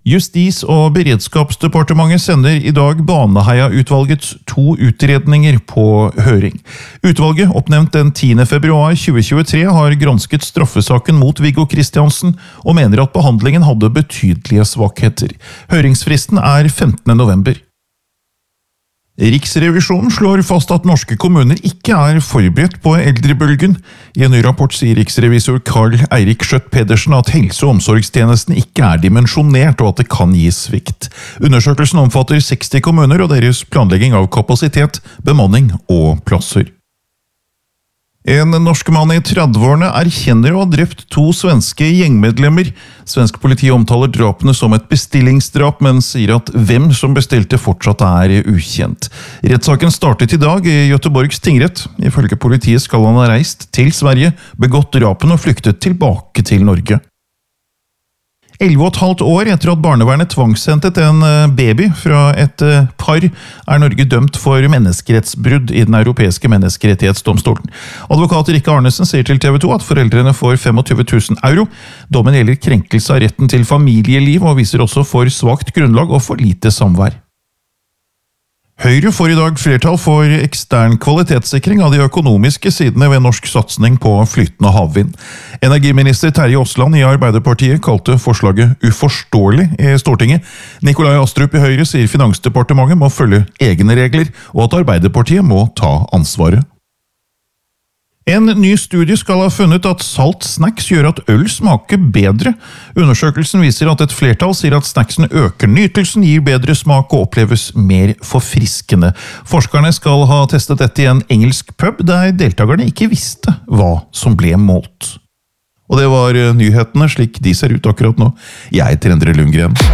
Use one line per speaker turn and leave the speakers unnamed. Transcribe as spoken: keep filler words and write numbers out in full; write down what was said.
Justis- og beredskapsdepartementet sender i dag Baneheia-utvalgets to utredninger på høring. Utvalget, oppnevnt den tiende februar tjue tjuetre, har gransket straffesaken mot Viggo Kristiansen og mener at behandlingen hadde betydelige svakheter. Høringsfristen er femtende november. Riksrevisjonen slår fast at norske kommuner ikke er forberedt på eldrebølgen. I en ny rapport sier riksrevisor Karl Eirik Skjøtt Pedersen at helse- og omsorgstjenesten ikke er dimensjonert og at det kan gi svikt. Undersøkelsen omfatter seksti kommuner og deres planlegging av kapasitet, bemanning og plasser. En norsk mann i tredveårene erkjenner å ha drept to svenske gjengmedlemmer. Svensk politi omtaler drapene som et bestillingsdrap, men sier at hvem som bestilte fortsatt er ukjent. Rettssaken startet i dag i Göteborgs tingrett. Ifølge politiet skal han ha reist til Sverige, begått drapene og flyktet tilbake til Norge. Elleve og et halvt år etter at barnevernet tvangshentet en baby fra et par, er Norge dømt for menneskerettsbrudd i den europeiske menneskerettighetsdomstolen. Advokat Rikke Arnesen sier til T V to at foreldrene får tjuefem tusen euro. Dommen gjelder krenkelse av retten til familieliv og viser også for svakt grunnlag og for lite samvær. Høyre får i dag flertall for ekstern kvalitetssikring av de økonomiske sidene ved norsk satsing på flytende havvind. Energiminister Terje Aasland i Arbeiderpartiet kalte forslaget uforståelig i Stortinget. Nikolai Astrup i Høyre sier Finansdepartementet må følge egne regler, og at Arbeiderpartiet må ta ansvaret. En ny studie skal ha funnet at salt snacks gjør at øl smaker bedre. Undersøkelsen viser at et flertall sier at snacksen øker nytelsen, gir bedre smak og oppleves mer forfriskende. Forskerne skal ha testet dette i en engelsk pub, der deltakerne ikke visste hva som ble målt. Og det var nyhetene slik de ser ut akkurat nå. Jeg heter Endre Lundgren.